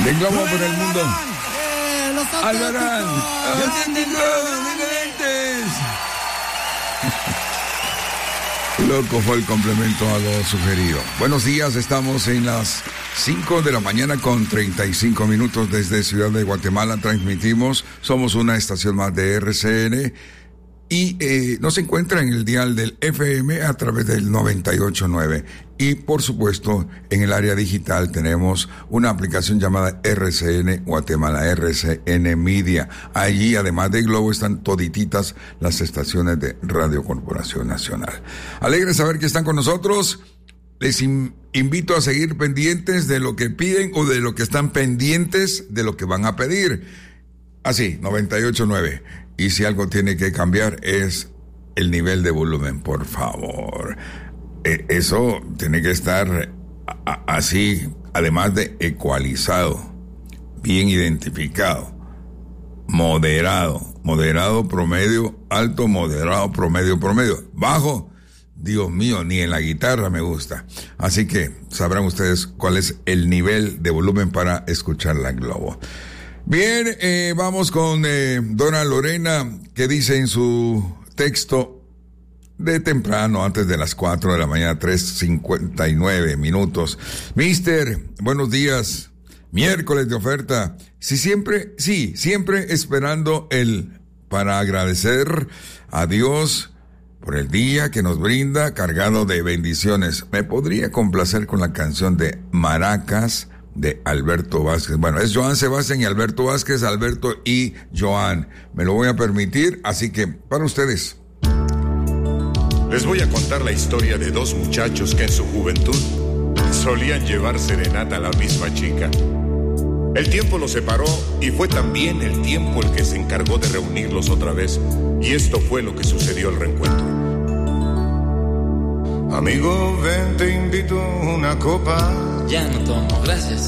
De Globo por el mundo. Albarán. Loco fue el complemento a lo sugerido. Buenos días, estamos en las 5 de la mañana con 35 minutos desde Ciudad de Guatemala. Transmitimos, somos una estación más de RCN y nos encuentra en el dial del FM a través del 98.9. Y por supuesto, en el área digital tenemos una aplicación llamada RCN Guatemala, RCN Media. Allí, además de Globo, están todititas las estaciones de Radio Corporación Nacional. Alegre saber que están con nosotros. Les invito a seguir pendientes de lo que piden o de lo que están pendientes de lo que van a pedir. Así, 98.9. Y si algo tiene que cambiar es el nivel de volumen, por favor. Eso tiene que estar así, además de ecualizado, bien identificado, moderado, promedio, alto, moderado, promedio, bajo. Dios mío, ni en la guitarra me gusta. Así que sabrán ustedes cuál es el nivel de volumen para escuchar la Globo. Bien, vamos con Dona Lorena, que dice en su texto de temprano, antes de las 4 de la mañana, 3:59 minutos. Mister, buenos días. Miércoles de oferta. Siempre esperando para agradecer a Dios por el día que nos brinda, cargado de bendiciones. ¿Me podría complacer con la canción de Maracas de Alberto Vázquez? Bueno, es Joan Sebastián y Alberto Vázquez, Alberto y Joan. Me lo voy a permitir, así que para ustedes. Les voy a contar la historia de dos muchachos que en su juventud solían llevar serenata a la misma chica. El tiempo los separó y fue también el tiempo el que se encargó de reunirlos otra vez. Y esto fue lo que sucedió al reencuentro. Amigo, ven, te invito una copa. Ya no tomo, gracias.